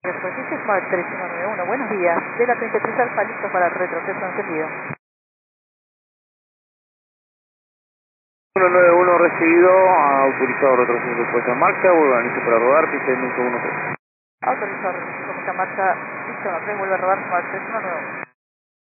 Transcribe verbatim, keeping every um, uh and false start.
Superficie Smart tres uno nueve uno, buenos días. De la treinta y tres Alfa, listo para el retroceso encendido. uno nueve uno recibido, ha autorizado retroceso puesta en marcha, vuelvan listo para rodar, pista en un segundo tres. Autorizado, retroceso puesta en marcha, listo, no tres, vuelve a rodar Smart tres uno nueve uno.